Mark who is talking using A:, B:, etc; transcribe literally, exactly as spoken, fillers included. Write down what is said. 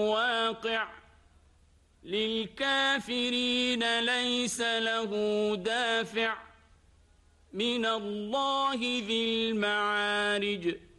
A: واقع للكافرين ليس له دافع من الله ذي المعارج.